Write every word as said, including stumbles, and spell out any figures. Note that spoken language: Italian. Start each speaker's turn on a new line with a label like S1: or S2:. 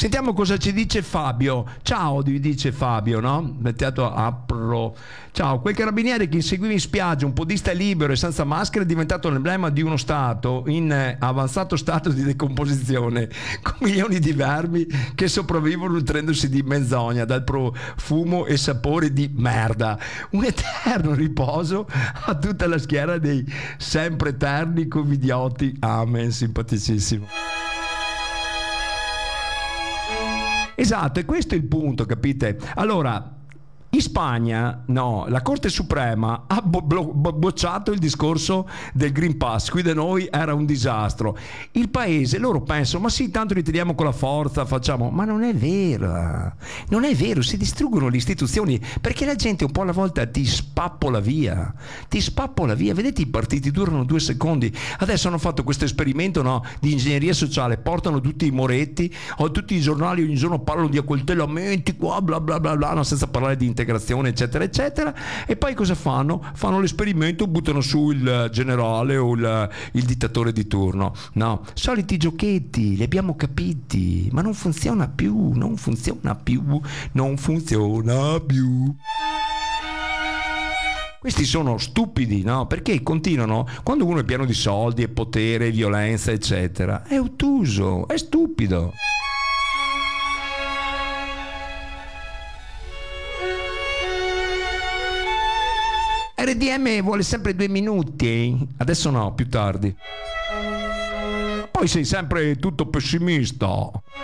S1: Sentiamo cosa ci dice Fabio. Ciao, vi dice Fabio, no? Mettiamo, apro. Ciao, quel carabiniere che inseguiva in spiaggia un podista libero e senza maschera è diventato l'emblema di uno stato in avanzato stato di decomposizione, con milioni di vermi che sopravvivono nutrendosi di menzogna dal profumo e sapore di merda. Un eterno riposo a tutta la schiera dei sempre eterni covidioti. Amen, simpaticissimo. Esatto, e questo è il punto, capite? Allora, in Spagna, no, la Corte Suprema ha bo- bo- bocciato il discorso del Green Pass, qui da noi era un disastro. Il paese, loro pensano, ma sì, tanto li teniamo con la forza, facciamo, ma non è vero, non è vero, si distruggono le istituzioni, perché la gente un po' alla volta ti spappola via, ti spappola via, vedete i partiti durano due secondi, adesso hanno fatto questo esperimento, no, di ingegneria sociale, portano tutti i moretti, o tutti i giornali ogni giorno parlano di accoltellamenti, qua, bla bla bla bla, no, senza parlare di integrazione eccetera eccetera, e poi cosa fanno? Fanno l'esperimento, buttano su il generale o il, il dittatore di turno, no? Soliti giochetti, li abbiamo capiti, ma non funziona più, non funziona più, non funziona più. Questi sono stupidi, no? Perché continuano, quando uno è pieno di soldi e potere, violenza eccetera, è ottuso, è stupido. R D M vuole sempre due minuti, adesso no, più tardi. Poi sei sempre tutto pessimista.